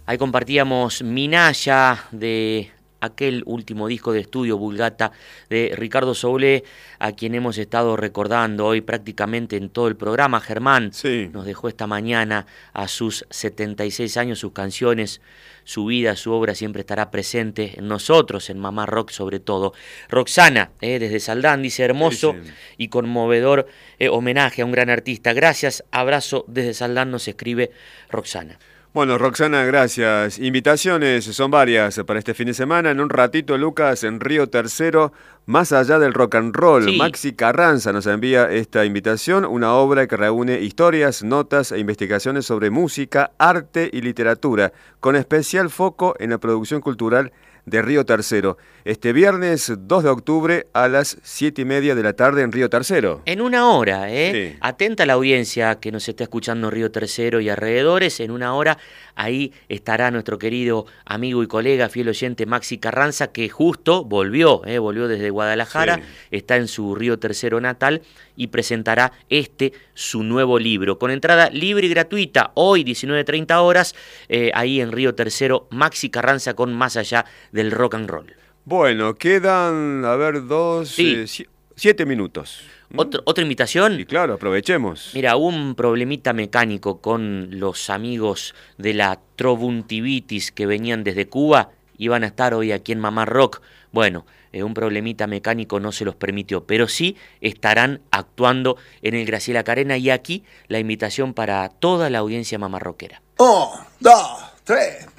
Ahí compartíamos Minaya de aquel último disco de estudio Vulgata de Ricardo Soule, a quien hemos estado recordando hoy prácticamente en todo el programa. Germán Sí. nos dejó esta mañana a sus 76 años, sus canciones, su vida, su obra siempre estará presente en nosotros, en Mamá Rock sobre todo. Roxana, desde Saldán, dice hermoso Sí. y conmovedor homenaje a un gran artista. Gracias, abrazo desde Saldán, nos escribe Roxana. Bueno, Roxana, gracias. Invitaciones son varias para este fin de semana. En un ratito, Lucas, en Río Tercero, más allá del rock and roll. Sí. Maxi Carranza nos envía esta invitación, una obra que reúne historias, notas e investigaciones sobre música, arte y literatura, con especial foco en la producción cultural de Río Tercero. Este viernes 2 de octubre a las 7:30 de la tarde en Río Tercero. En una hora, Sí. Atenta a la audiencia que nos está escuchando en Río Tercero y alrededores. En una hora ahí estará nuestro querido amigo y colega, fiel oyente Maxi Carranza, que justo volvió desde Guadalajara, Sí. está en su Río Tercero natal y presentará su nuevo libro. Con entrada libre y gratuita, hoy 19:30 horas, ahí en Río Tercero, Maxi Carranza con Más allá del rock and roll. Bueno, quedan, Sí. 7 minutos. ¿Otra invitación? Y claro, aprovechemos. Mira, hubo un problemita mecánico con los amigos de la Trovuntivitis que venían desde Cuba, iban a estar hoy aquí en Mamá Rock. Bueno, un problemita mecánico no se los permitió, pero sí estarán actuando en el Graciela Carena y aquí la invitación para toda la audiencia mamarroquera. 1, 2, 3.